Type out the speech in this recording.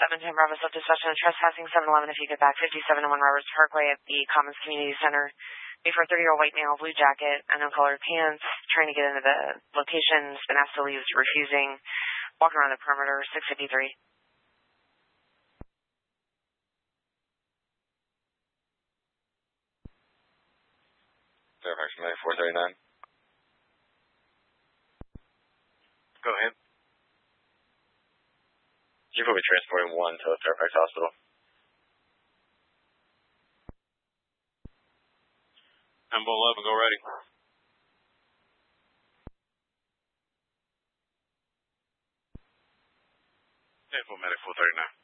710 Bravo Self-Dispatch and trespassing 711 if you get back 5701 Roberts Parkway at the Commons Community Center. Wait for a 30-year-old white male, blue jacket, unknown colored pants, trying to get into the location, has been asked to leave, refusing, walking around the perimeter, 653. Fairfax 439. Go ahead. You will be transporting 1 to Fairfax Hospital. 10-11, go ready. Medic 439.